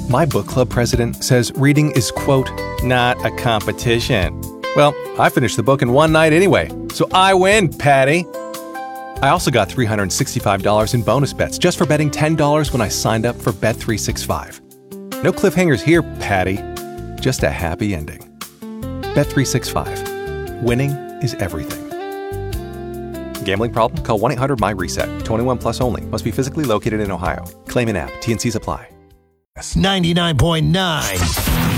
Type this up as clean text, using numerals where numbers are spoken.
My book club president says reading is, quote, not a competition. Well, I finished the book in one night anyway, so I win, Patty. I also got $365 in bonus bets just for betting $10 when I signed up for Bet365. No cliffhangers here, Patty. Just a happy ending. Bet365. Winning is everything. Gambling problem? Call 1-800-MY-RESET. 21 plus only. Must be physically located in Ohio. Claim an app. T&Cs apply. 99.9